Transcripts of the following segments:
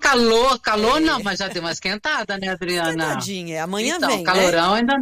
calor não, mas já deu uma esquentada, né, Adriana? Esquentadinha, amanhã então, vem, calorão né? ainda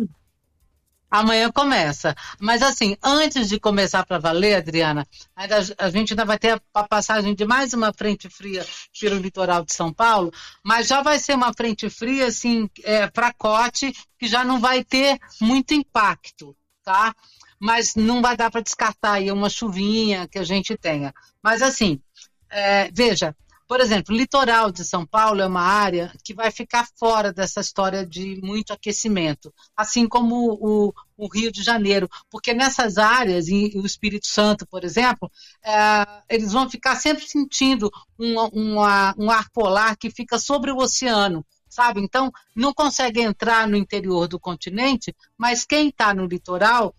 amanhã começa. Mas assim, antes de começar para valer, Adriana, a gente ainda vai ter a passagem de mais uma frente fria pelo litoral de São Paulo, mas já vai ser uma frente fria, assim, fracote, que já não vai ter muito impacto, tá? Mas não vai dar para descartar aí uma chuvinha que a gente tenha. Mas assim, veja, por exemplo, o litoral de São Paulo é uma área que vai ficar fora dessa história de muito aquecimento, assim como o Rio de Janeiro, porque nessas áreas, e o Espírito Santo, por exemplo, eles vão ficar sempre sentindo um ar polar que fica sobre o oceano, sabe? Então, não consegue entrar no interior do continente, mas quem está no litoral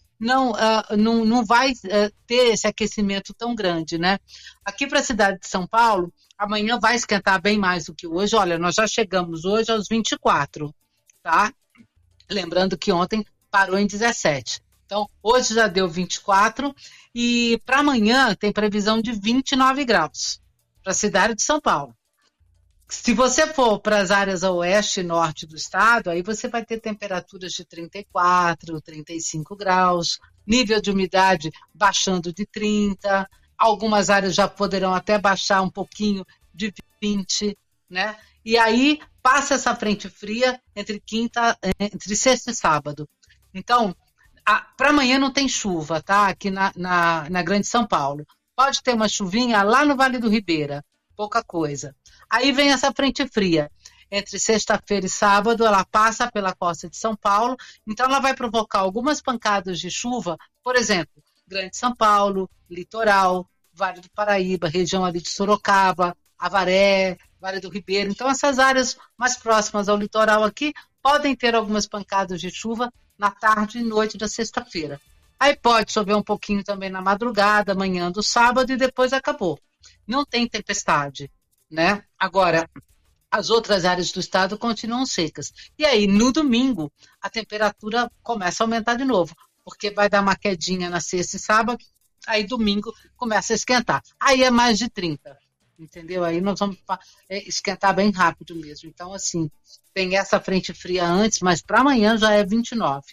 não vai ter esse aquecimento tão grande, né? Aqui para a cidade de São Paulo, amanhã vai esquentar bem mais do que hoje. Olha, nós já chegamos hoje aos 24, tá? Lembrando que ontem parou em 17. Então, hoje já deu 24 e para amanhã tem previsão de 29 graus para a cidade de São Paulo. Se você for para as áreas a oeste e norte do estado, aí você vai ter temperaturas de 34, 35 graus, nível de umidade baixando de 30, algumas áreas já poderão até baixar um pouquinho de 20, né? E aí passa essa frente fria entre sexta e sábado. Então, para amanhã não tem chuva, tá? Aqui na Grande São Paulo. Pode ter uma chuvinha lá no Vale do Ribeira, pouca coisa. Aí vem essa frente fria. Entre sexta-feira e sábado, ela passa pela costa de São Paulo, então ela vai provocar algumas pancadas de chuva, por exemplo, Grande São Paulo, Litoral, Vale do Paraíba, região ali de Sorocaba, Avaré, Vale do Ribeiro. Então, essas áreas mais próximas ao litoral aqui podem ter algumas pancadas de chuva na tarde e noite da sexta-feira. Aí pode chover um pouquinho também na madrugada, manhã do sábado e depois acabou. Não tem tempestade, né? Agora, as outras áreas do estado continuam secas. E aí, no domingo, a temperatura começa a aumentar de novo, porque vai dar uma quedinha na sexta e sábado, aí domingo começa a esquentar. Aí é mais de 30, entendeu? Aí nós vamos esquentar bem rápido mesmo. Então, assim, tem essa frente fria antes, mas para amanhã já é 29.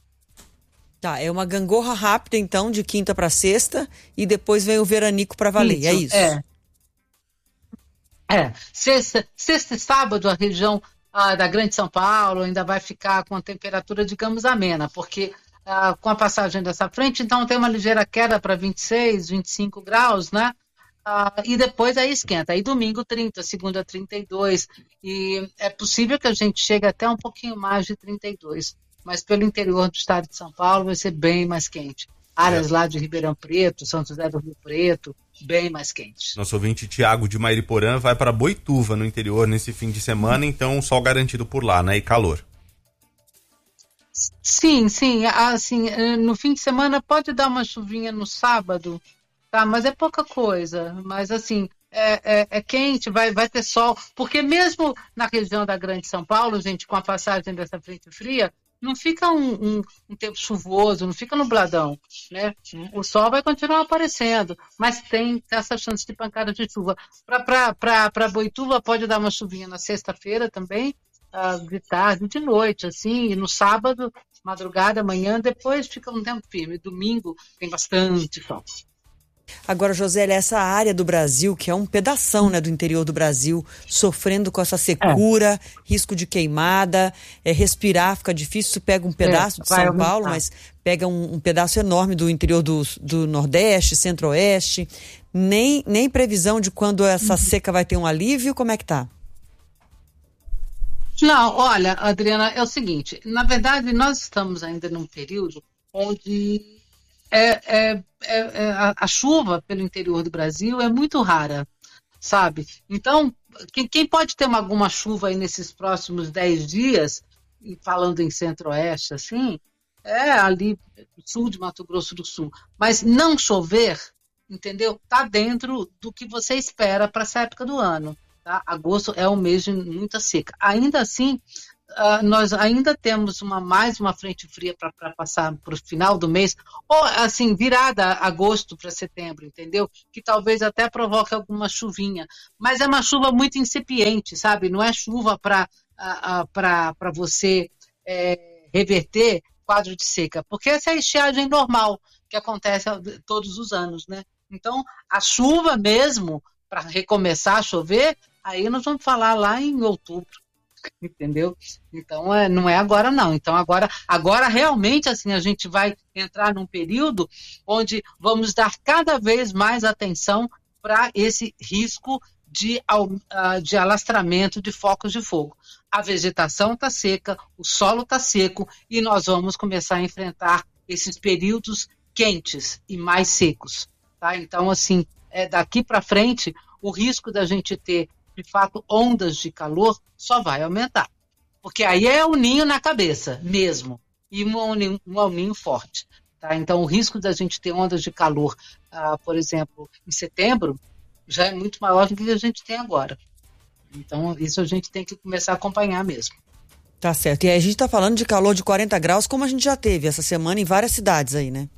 Tá, é uma gangorra rápida, então, de quinta para sexta, e depois vem o veranico para valer, é isso? Sexta e sábado a região da Grande São Paulo ainda vai ficar com a temperatura, digamos, amena, porque com a passagem dessa frente, então tem uma ligeira queda para 26, 25 graus, né? E depois aí esquenta. Aí domingo 30, segunda 32, e é possível que a gente chegue até um pouquinho mais de 32, mas pelo interior do estado de São Paulo vai ser bem mais quente. Áreas lá de Ribeirão Preto, São José do Rio Preto, bem mais quente. Nosso ouvinte Tiago de Mairiporã vai para Boituva, no interior, nesse fim de semana, então sol garantido por lá, né? E calor. Sim, assim, no fim de semana pode dar uma chuvinha no sábado, tá? Mas é pouca coisa, mas assim, é quente, vai ter sol, porque mesmo na região da Grande São Paulo, gente, com a passagem dessa frente fria, não fica um tempo chuvoso, não fica nubladão, né? O sol vai continuar aparecendo, mas tem essa chance de pancada de chuva. Para Boituva pode dar uma chuvinha na sexta-feira também, de tarde, de noite, assim, e no sábado, madrugada, amanhã, depois fica um tempo firme. Domingo tem bastante sol. Agora, Josélia, essa área do Brasil, que é um pedação, né, do interior do Brasil, sofrendo com essa secura, risco de queimada, respirar fica difícil. Você pega um pedaço de São Paulo, mas pega um pedaço enorme do interior do Nordeste, Centro-Oeste. Nem previsão de quando essa seca vai ter um alívio? Como é que tá? Não, olha, Adriana, é o seguinte, na verdade nós estamos ainda num período onde a chuva pelo interior do Brasil é muito rara, sabe? Então, quem pode ter alguma chuva aí nesses próximos 10 dias, falando em Centro-Oeste, assim, ali sul de Mato Grosso do Sul, mas não chover, entendeu? Tá dentro do que você espera para essa época do ano. Tá? Agosto é um mês de muita seca. Ainda assim, nós ainda temos mais uma frente fria para passar para o final do mês, ou assim, virada agosto para setembro, entendeu? Que talvez até provoque alguma chuvinha. Mas é uma chuva muito incipiente, sabe? Não é chuva para você reverter quadro de seca, porque essa é a estiagem normal que acontece todos os anos, né? Então, a chuva mesmo, para recomeçar a chover, aí nós vamos falar lá em outubro. Entendeu? Então, não é agora não. Então, agora realmente assim, a gente vai entrar num período onde vamos dar cada vez mais atenção para esse risco de alastramento de focos de fogo. A vegetação está seca, o solo está seco e nós vamos começar a enfrentar esses períodos quentes e mais secos. Tá? Então, assim, daqui para frente, o risco da gente ter de fato, ondas de calor só vai aumentar. Porque aí é o ninho na cabeça, mesmo. E um ninho forte. Tá? Então, o risco da gente ter ondas de calor, por exemplo, em setembro, já é muito maior do que a gente tem agora. Então, isso a gente tem que começar a acompanhar mesmo. Tá certo. E aí a gente tá falando de calor de 40 graus, como a gente já teve essa semana em várias cidades aí, né?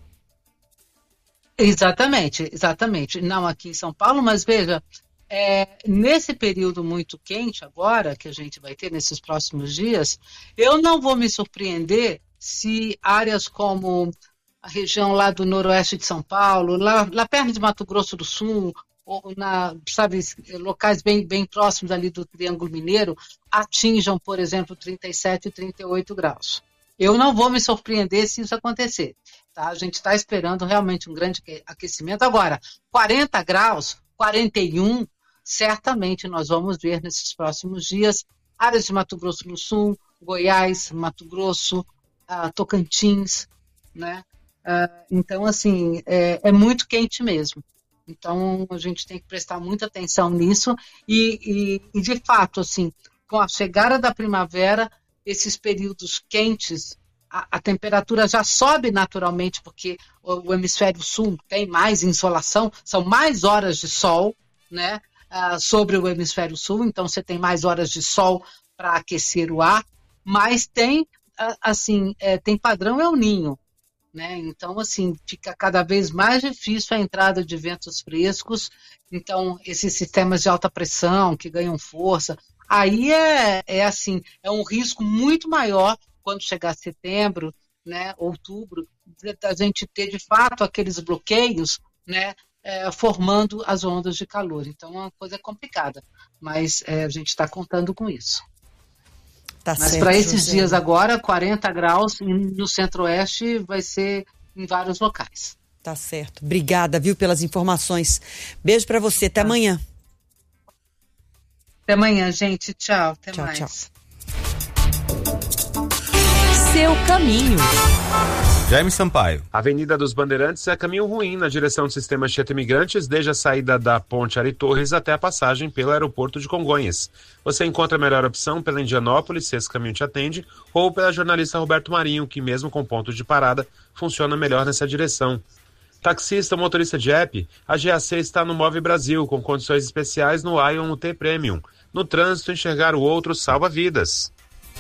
Exatamente, exatamente. Não aqui em São Paulo, mas veja, nesse período muito quente agora, que a gente vai ter nesses próximos dias, eu não vou me surpreender se áreas como a região lá do noroeste de São Paulo, lá perto de Mato Grosso do Sul, ou sabe, locais bem próximos ali do Triângulo Mineiro, atinjam, por exemplo, 37 e 38 graus. Eu não vou me surpreender se isso acontecer. Tá? A gente está esperando realmente um grande aquecimento. Agora, 40 graus, 41, certamente nós vamos ver nesses próximos dias áreas de Mato Grosso do Sul, Goiás, Mato Grosso, Tocantins, né? Então, assim, é muito quente mesmo. Então, a gente tem que prestar muita atenção nisso e de fato, assim, com a chegada da primavera, esses períodos quentes, a temperatura já sobe naturalmente, porque o hemisfério sul tem mais insolação, são mais horas de sol, né? Sobre o hemisfério sul, então você tem mais horas de sol para aquecer o ar, mas tem padrão El Niño, né? Então, assim, fica cada vez mais difícil a entrada de ventos frescos, então esses sistemas de alta pressão que ganham força, aí é um risco muito maior quando chegar setembro, né, outubro, da gente ter de fato aqueles bloqueios, né, formando as ondas de calor. Então, é uma coisa complicada, mas a gente está contando com isso. Tá mas certo, para esses José. dias agora, 40 graus no centro-oeste vai ser em vários locais. Tá certo. Obrigada, viu, pelas informações. Beijo para você. Até amanhã. Até amanhã, gente. Tchau. Até Tchau, mais. tchau. Seu caminho. Jaime Sampaio. Avenida dos Bandeirantes é caminho ruim na direção do sistema Anchieta Imigrantes, desde a saída da Ponte Ari Torres até a passagem pelo aeroporto de Congonhas. Você encontra a melhor opção pela Indianópolis, se esse caminho te atende, ou pela jornalista Roberto Marinho, que mesmo com ponto de parada, funciona melhor nessa direção. Taxista ou motorista de app, a GAC está no Move Brasil, com condições especiais no Ion UT Premium. No trânsito, enxergar o outro salva vidas.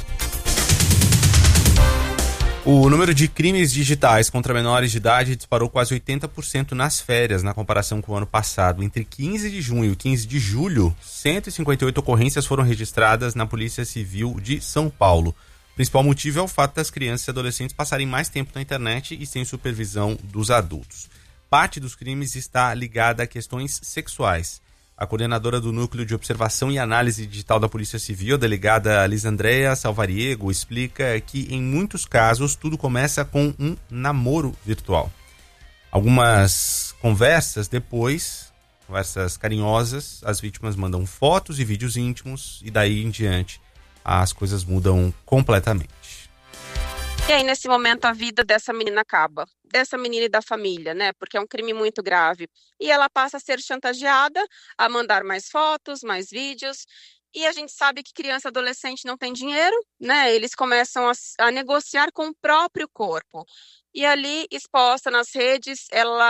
O número de crimes digitais contra menores de idade disparou quase 80% nas férias, na comparação com o ano passado. Entre 15 de junho e 15 de julho, 158 ocorrências foram registradas na Polícia Civil de São Paulo. O principal motivo é o fato das crianças e adolescentes passarem mais tempo na internet e sem supervisão dos adultos. Parte dos crimes está ligada a questões sexuais. A coordenadora do Núcleo de Observação e Análise Digital da Polícia Civil, a delegada Lisandréia Salvariego, explica que, em muitos casos, tudo começa com um namoro virtual. Algumas conversas depois, conversas carinhosas, as vítimas mandam fotos e vídeos íntimos e daí em diante as coisas mudam completamente. E aí, nesse momento, a vida dessa menina acaba. Dessa menina e da família, né? Porque é um crime muito grave. E ela passa a ser chantageada, a mandar mais fotos, mais vídeos. E a gente sabe que criança e adolescente não tem dinheiro, né? Eles começam a negociar com o próprio corpo. E ali, exposta nas redes, ela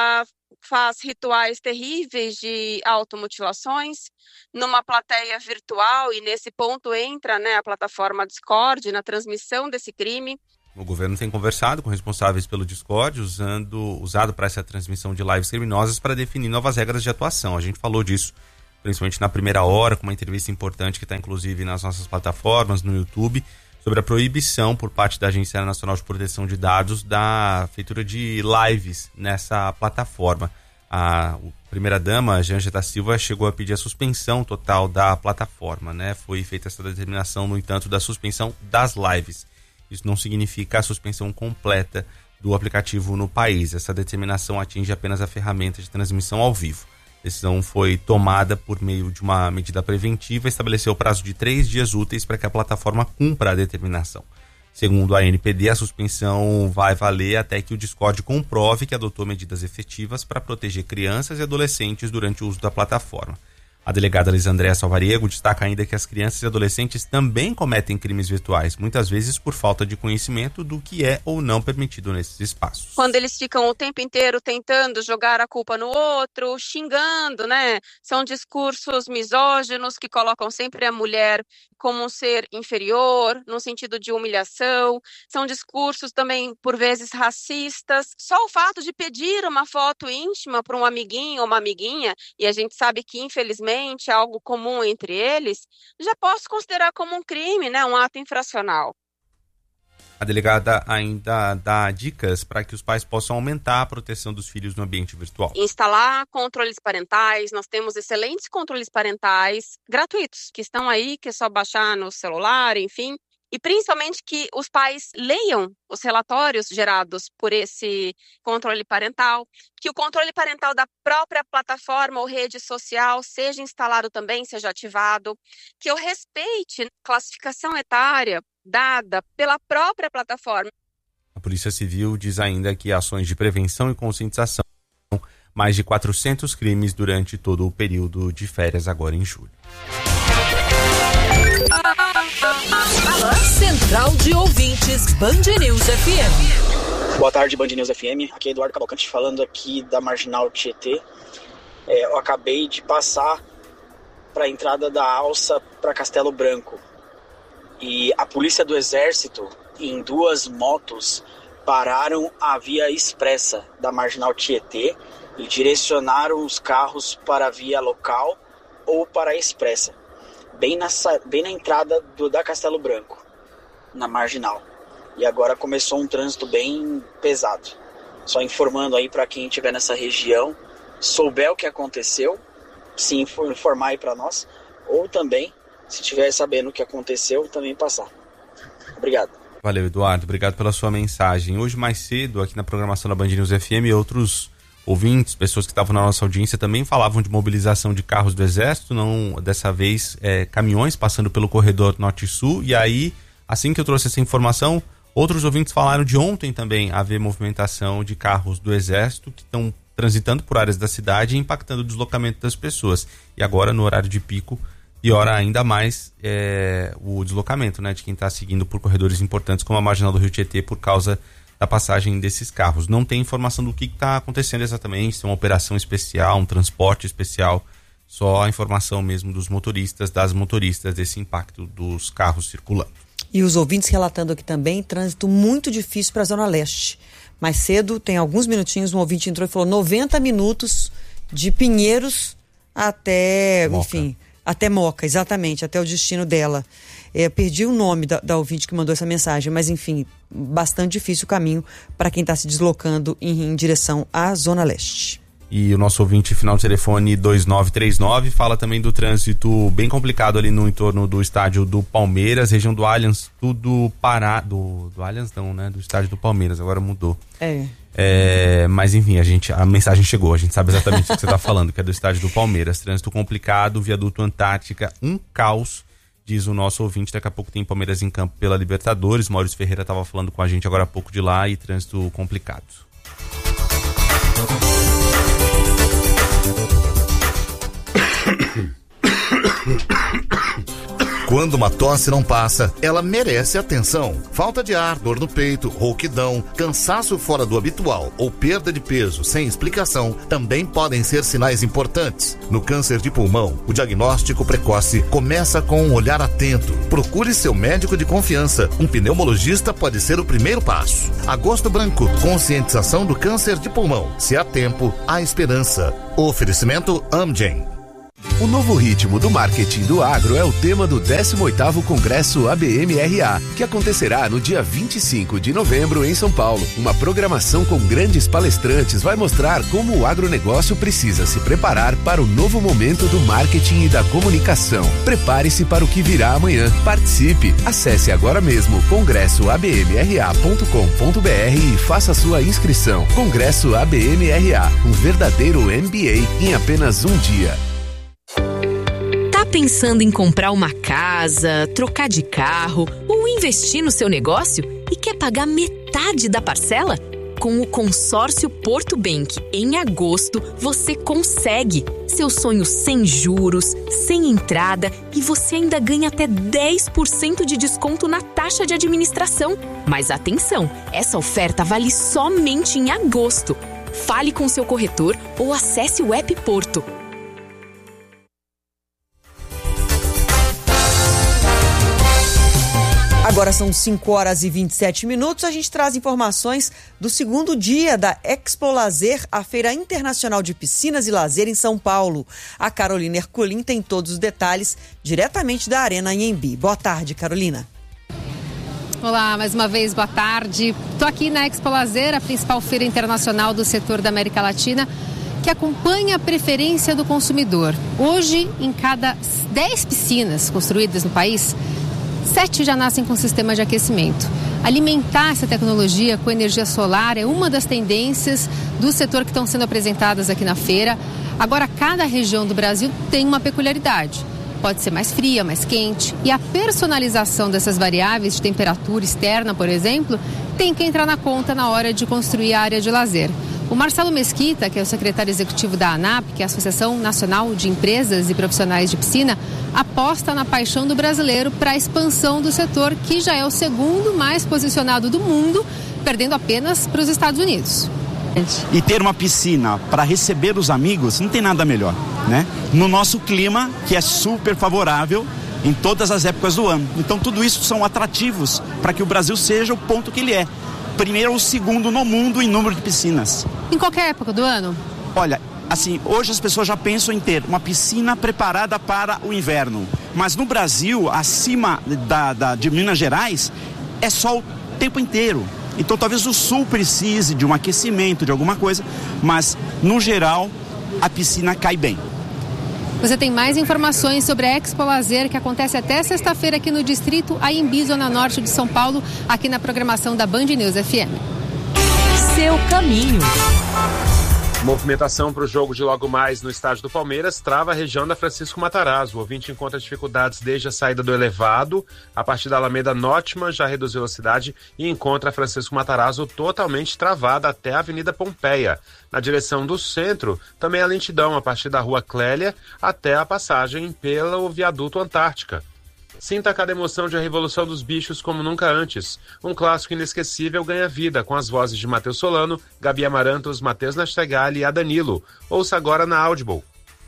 faz rituais terríveis de automutilações numa plateia virtual, e nesse ponto entra, né, a plataforma Discord na transmissão desse crime. O governo tem conversado com responsáveis pelo Discord, usado para essa transmissão de lives criminosas para definir novas regras de atuação. A gente falou disso principalmente na primeira hora, com uma entrevista importante que está inclusive nas nossas plataformas, no YouTube, sobre a proibição por parte da Agência Nacional de Proteção de Dados da feitura de lives nessa plataforma. A primeira-dama, Janja da Silva, chegou a pedir a suspensão total da plataforma, né? Foi feita essa determinação, no entanto, da suspensão das lives. Isso não significa a suspensão completa do aplicativo no país. Essa determinação atinge apenas a ferramenta de transmissão ao vivo. A decisão foi tomada por meio de uma medida preventiva e estabeleceu o prazo de 3 dias úteis para que a plataforma cumpra a determinação. Segundo a ANPD, a suspensão vai valer até que o Discord comprove que adotou medidas efetivas para proteger crianças e adolescentes durante o uso da plataforma. A delegada Lisandréa Salvariego destaca ainda que as crianças e adolescentes também cometem crimes virtuais, muitas vezes por falta de conhecimento do que é ou não permitido nesses espaços. Quando eles ficam o tempo inteiro tentando jogar a culpa no outro, xingando, né? São discursos misóginos que colocam sempre a mulher como um ser inferior, no sentido de humilhação. São discursos também, por vezes, racistas. Só o fato de pedir uma foto íntima para um amiguinho ou uma amiguinha, e a gente sabe que, infelizmente, é algo comum entre eles, já posso considerar como um crime, né? Um ato infracional. A delegada ainda dá dicas para que os pais possam aumentar a proteção dos filhos no ambiente virtual. Instalar controles parentais. Nós temos excelentes controles parentais gratuitos, que estão aí, que é só baixar no celular, enfim. E principalmente que os pais leiam os relatórios gerados por esse controle parental, que o controle parental da própria plataforma ou rede social seja instalado também, seja ativado, que eu respeite a classificação etária dada pela própria plataforma. A Polícia Civil diz ainda que ações de prevenção e conscientização, mais de 400 crimes durante todo o período de férias agora em julho. Central de Ouvintes, Band News FM. Boa tarde, Band News FM. Aqui é Eduardo Cavalcante falando aqui da Marginal Tietê. Eu acabei de passar para a entrada da Alça para Castelo Branco. E a Polícia do Exército, em 2 motos, pararam a via expressa da Marginal Tietê e direcionaram os carros para a via local ou para a expressa. Bem na entrada da Castelo Branco, na Marginal. E agora começou um trânsito bem pesado. Só informando aí para quem estiver nessa região, souber o que aconteceu, se informar aí para nós, ou também, se estiver sabendo o que aconteceu, também passar. Obrigado. Valeu, Eduardo. Obrigado pela sua mensagem. Hoje, mais cedo, aqui na programação da Band News FM, outros ouvintes, pessoas que estavam na nossa audiência, também falavam de mobilização de carros do Exército, não dessa vez caminhões passando pelo corredor Norte-Sul, e aí, assim que eu trouxe essa informação, outros ouvintes falaram de ontem também haver movimentação de carros do Exército que estão transitando por áreas da cidade e impactando o deslocamento das pessoas. E agora, no horário de pico, piora ainda mais o deslocamento, né, de quem está seguindo por corredores importantes como a Marginal do Rio Tietê por causa da passagem desses carros. Não tem informação do que está acontecendo exatamente, se é uma operação especial, um transporte especial, só a informação mesmo dos motoristas, das motoristas, desse impacto dos carros circulando. E os ouvintes relatando aqui também, trânsito muito difícil para a Zona Leste. Mais cedo, tem alguns minutinhos, um ouvinte entrou e falou 90 minutos de Pinheiros até, Moca. Enfim, até Moca, exatamente, até o destino dela. Perdi o nome da ouvinte que mandou essa mensagem, mas enfim, bastante difícil o caminho para quem está se deslocando em direção à Zona Leste. E o nosso ouvinte final do telefone 2939 fala também do trânsito bem complicado ali no entorno do estádio do Palmeiras, região do Allianz, tudo parado. Do Allianz não, né? Do estádio do Palmeiras, agora mudou. Mas enfim, a mensagem chegou, a gente sabe exatamente o que você está falando, que é do estádio do Palmeiras. Trânsito complicado, viaduto Antártica, um caos, diz o nosso ouvinte. Daqui a pouco tem Palmeiras em campo pela Libertadores. Maurício Ferreira estava falando com a gente agora há pouco de lá, e trânsito complicado. Quando uma tosse não passa, ela merece atenção. Falta de ar, dor no peito, rouquidão, cansaço fora do habitual ou perda de peso sem explicação também podem ser sinais importantes. No câncer de pulmão, o diagnóstico precoce começa com um olhar atento. Procure seu médico de confiança. Um pneumologista pode ser o primeiro passo. Agosto Branco, conscientização do câncer de pulmão. Se há tempo, há esperança. Oferecimento Amgen. O novo ritmo do marketing do agro é o tema do 18º Congresso ABM-RA, que acontecerá no dia 25 de novembro em São Paulo. Uma programação com grandes palestrantes vai mostrar como o agronegócio precisa se preparar para o novo momento do marketing e da comunicação. Prepare-se para o que virá amanhã. Participe! Acesse agora mesmo congressoabmra.com.br e faça sua inscrição. Congresso ABM-RA, um verdadeiro MBA em apenas um dia. Tá pensando em comprar uma casa, trocar de carro ou investir no seu negócio e quer pagar metade da parcela? Com o consórcio Porto Bank, em agosto, você consegue. Seu sonho sem juros, sem entrada e você ainda ganha até 10% de desconto na taxa de administração. Mas atenção, essa oferta vale somente em agosto. Fale com seu corretor ou acesse o app Porto. Agora são 5h27. A gente traz informações do segundo dia da Expo Lazer, a Feira Internacional de Piscinas e Lazer em São Paulo. A Carolina Ercolim tem todos os detalhes diretamente da Arena Anhembi. Boa tarde, Carolina. Olá, mais uma vez, boa tarde. Estou aqui na Expo Lazer, a principal feira internacional do setor da América Latina, que acompanha a preferência do consumidor. Hoje, em cada 10 piscinas construídas no país, 7 já nascem com sistema de aquecimento. Alimentar essa tecnologia com energia solar é uma das tendências do setor que estão sendo apresentadas aqui na feira. Agora, cada região do Brasil tem uma peculiaridade. Pode ser mais fria, mais quente. E a personalização dessas variáveis de temperatura externa, por exemplo, tem que entrar na conta na hora de construir a área de lazer. O Marcelo Mesquita, que é o secretário executivo da ANAP, que é a Associação Nacional de Empresas e Profissionais de Piscina, aposta na paixão do brasileiro para a expansão do setor, que já é o segundo mais posicionado do mundo, perdendo apenas para os Estados Unidos. E ter uma piscina para receber os amigos não tem nada melhor, né? No nosso clima, que é super favorável em todas as épocas do ano. Então tudo isso são atrativos para que o Brasil seja o ponto que ele é. Primeiro ou segundo no mundo em número de piscinas. Em qualquer época do ano? Olha, assim, hoje as pessoas já pensam em ter uma piscina preparada para o inverno. Mas no Brasil, acima de Minas Gerais, é sol o tempo inteiro. Então talvez o sul precise de um aquecimento, de alguma coisa, mas no geral a piscina cai bem. Você tem mais informações sobre a Expo Lazer, que acontece até sexta-feira aqui no Distrito Anhembi, Zona Norte de São Paulo, aqui na programação da Band News FM. Seu caminho. Movimentação para o jogo de logo mais no estádio do Palmeiras trava a região da Francisco Matarazzo. O ouvinte encontra dificuldades desde a saída do elevado. A partir da Alameda Notman já reduziu a velocidade e encontra a Francisco Matarazzo totalmente travada até a Avenida Pompeia. Na direção do centro, também há lentidão a partir da Rua Clélia até a passagem pelo Viaduto Antártica. Sinta cada emoção de A Revolução dos Bichos como nunca antes. Um clássico inesquecível ganha vida com as vozes de Matheus Solano, Gabi Amarantos, Matheus Nastegali e a Danilo. Ouça agora na Audible.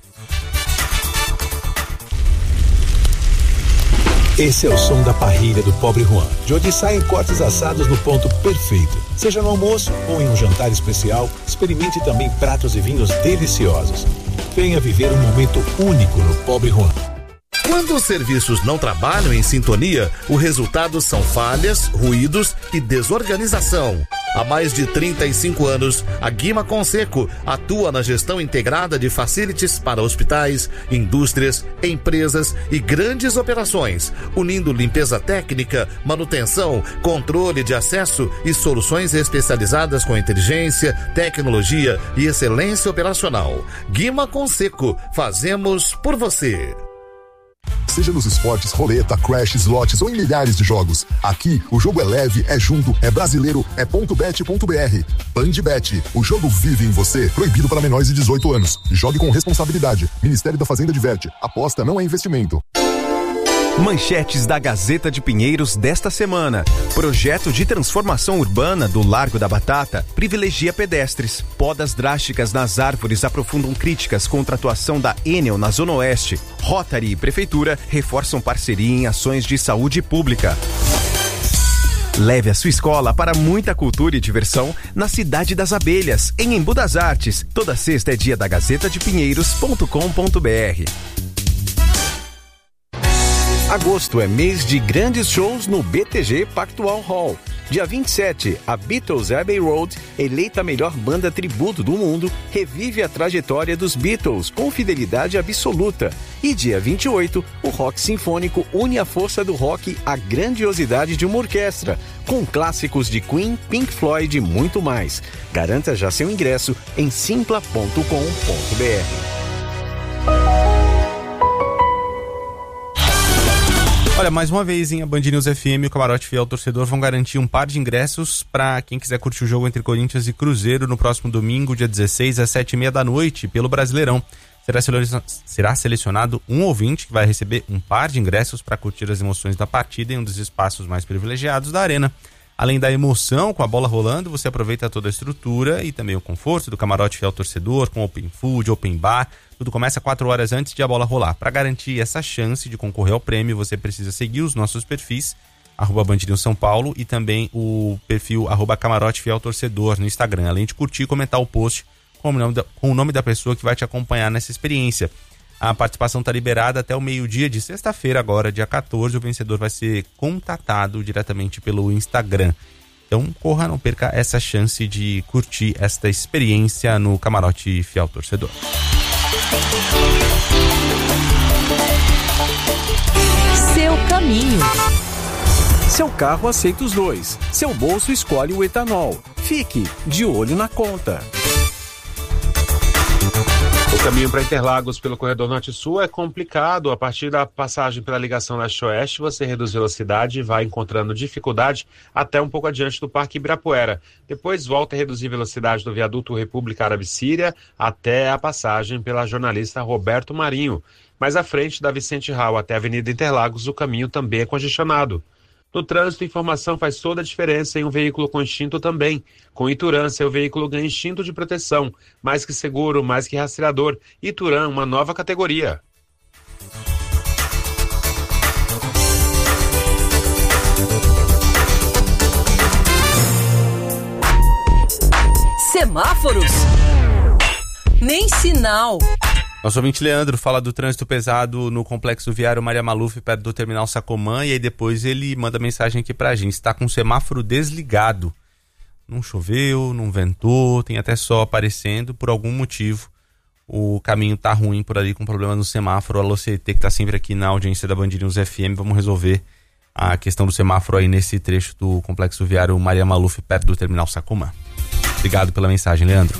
Esse é o som da parrilha do Pobre Juan, de onde saem cortes assados no ponto perfeito. Seja no almoço ou em um jantar especial, experimente também pratos e vinhos deliciosos. Venha viver um momento único no Pobre Juan. Quando os serviços não trabalham em sintonia, o resultado são falhas, ruídos e desorganização. Há mais de 35 anos, a Guima Conceco atua na gestão integrada de facilities para hospitais, indústrias, empresas e grandes operações, unindo limpeza técnica, manutenção, controle de acesso e soluções especializadas com inteligência, tecnologia e excelência operacional. Guima Conceco, fazemos por você. Seja nos esportes, roleta, crash, slots ou em milhares de jogos. Aqui, o jogo é leve, é junto, é brasileiro, é .bet.br. Bandbet, o jogo vive em você. Proibido para menores de 18 anos. Jogue com responsabilidade. Ministério da Fazenda adverte. Aposta não é investimento. Manchetes da Gazeta de Pinheiros desta semana. Projeto de transformação urbana do Largo da Batata privilegia pedestres. Podas drásticas nas árvores aprofundam críticas contra a atuação da Enel na Zona Oeste. Rotary e Prefeitura reforçam parceria em ações de saúde pública. Leve a sua escola para muita cultura e diversão na Cidade das Abelhas, em Embu das Artes. Toda sexta é dia da gazetadepinheiros.com.br. Agosto é mês de grandes shows no BTG Pactual Hall. Dia 27, a Beatles Abbey Road, eleita a melhor banda tributo do mundo, revive a trajetória dos Beatles com fidelidade absoluta. E dia 28, o Rock Sinfônico une a força do rock à grandiosidade de uma orquestra, com clássicos de Queen, Pink Floyd e muito mais. Garanta já seu ingresso em simpla.com.br. Olha, mais uma vez em Band News FM, o Camarote Fiel Torcedor vão garantir um par de ingressos para quem quiser curtir o jogo entre Corinthians e Cruzeiro no próximo domingo, dia 16, às 7h30 da noite, pelo Brasileirão. Será selecionado um ouvinte que vai receber um par de ingressos para curtir as emoções da partida em um dos espaços mais privilegiados da arena. Além da emoção com a bola rolando, você aproveita toda a estrutura e também o conforto do Camarote Fiel Torcedor, com open food, open bar. Tudo começa 4 horas antes de a bola rolar. Para garantir essa chance de concorrer ao prêmio, você precisa seguir os nossos perfis, @BandNewsSãoPaulo, e também o perfil @CamaroteFielTorcedor no Instagram. Além de curtir e comentar o post com o nome da pessoa que vai te acompanhar nessa experiência. A participação está liberada até o meio-dia de sexta-feira, agora, dia 14. O vencedor vai ser contatado diretamente pelo Instagram. Então, corra, não perca essa chance de curtir esta experiência no Camarote Fiel Torcedor. Seu caminho. Seu carro aceita os dois. Seu bolso escolhe o etanol. Fique de olho na conta. O caminho para Interlagos pelo corredor norte-sul é complicado. A partir da passagem pela ligação leste-oeste, você reduz velocidade e vai encontrando dificuldade até um pouco adiante do Parque Ibirapuera. Depois volta a reduzir velocidade do viaduto República Árabe Síria até a passagem pela jornalista Roberto Marinho. Mais à frente da Vicente Rau até a Avenida Interlagos, o caminho também é congestionado. No trânsito, informação faz toda a diferença em um veículo com instinto também. Com Ituran, seu veículo ganha instinto de proteção. Mais que seguro, mais que rastreador. Ituran, uma nova categoria. Semáforos. Nem sinal. Nosso ouvinte Leandro fala do trânsito pesado no Complexo Viário Maria Maluf, perto do Terminal Sacomã, e aí depois ele manda mensagem aqui pra gente. Está com o semáforo desligado. Não choveu, não ventou, tem até sol aparecendo. Por algum motivo, o caminho tá ruim por ali, com problema no semáforo. Alô, CT, que tá sempre aqui na audiência da Band News FM. Vamos resolver a questão do semáforo aí nesse trecho do Complexo Viário Maria Maluf, perto do Terminal Sacomã. Obrigado pela mensagem, Leandro.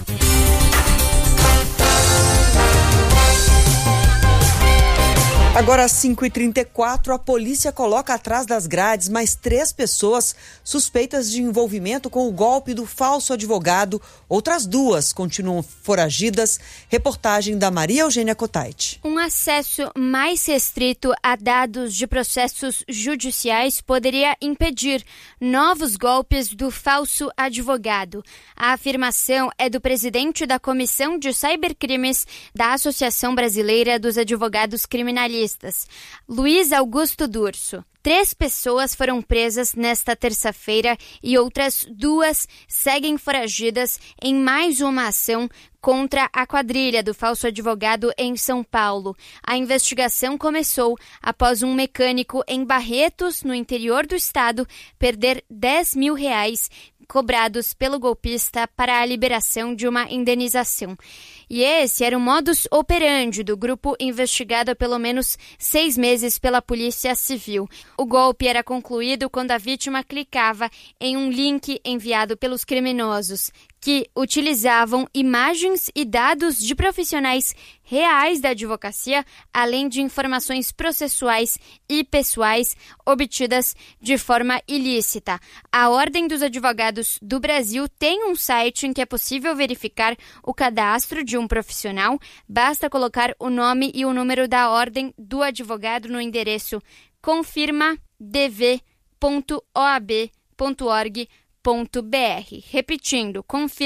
Agora às 5h34, a polícia coloca atrás das grades mais 3 pessoas suspeitas de envolvimento com o golpe do falso advogado. Outras 2 continuam foragidas. Reportagem da Maria Eugênia Cotaiti. Um acesso mais restrito a dados de processos judiciais poderia impedir novos golpes do falso advogado. A afirmação é do presidente da Comissão de Cybercrimes da Associação Brasileira dos Advogados Criminalistas, Luiz Augusto Durso. 3 pessoas foram presas nesta terça-feira e outras 2 seguem foragidas em mais uma ação contra a quadrilha do falso advogado em São Paulo. A investigação começou após um mecânico em Barretos, no interior do estado, perder R$10 mil cobrados pelo golpista para a liberação de uma indenização. E esse era o modus operandi do grupo investigado há pelo menos 6 meses pela Polícia Civil. O golpe era concluído quando a vítima clicava em um link enviado pelos criminosos, que utilizavam imagens e dados de profissionais reais da advocacia, além de informações processuais e pessoais obtidas de forma ilícita. A Ordem dos Advogados do Brasil tem um site em que é possível verificar o cadastro de um profissional. Basta colocar o nome e o número da Ordem do Advogado no endereço confirmadv.oab.org.br. Repetindo,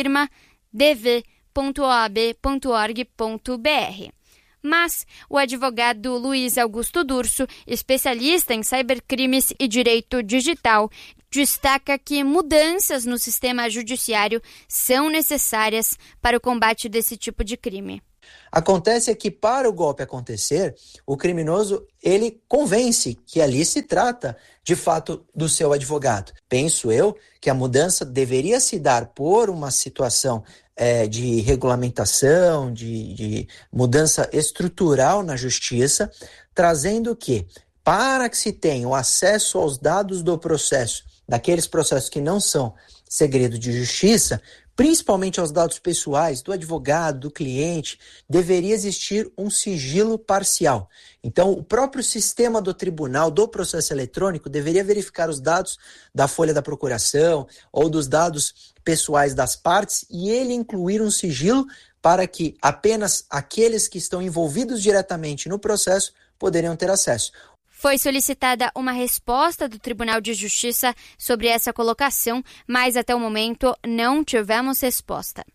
confirmadv.oab.org.br. Mas o advogado Luiz Augusto Durso, especialista em cybercrimes e direito digital, destaca que mudanças no sistema judiciário são necessárias para o combate desse tipo de crime. Acontece que para o golpe acontecer, o criminoso ele convence que ali se trata de fato do seu advogado. Penso eu que a mudança deveria se dar por uma situação de regulamentação, de mudança estrutural na justiça, trazendo que, para que se tenha o acesso aos dados do processo, daqueles processos que não são segredo de justiça, principalmente aos dados pessoais do advogado, do cliente, deveria existir um sigilo parcial. Então, o próprio sistema do tribunal, do processo eletrônico, deveria verificar os dados da folha da procuração ou dos dados pessoais das partes e ele incluir um sigilo para que apenas aqueles que estão envolvidos diretamente no processo poderiam ter acesso. Foi solicitada uma resposta do Tribunal de Justiça sobre essa colocação, mas até o momento não tivemos resposta.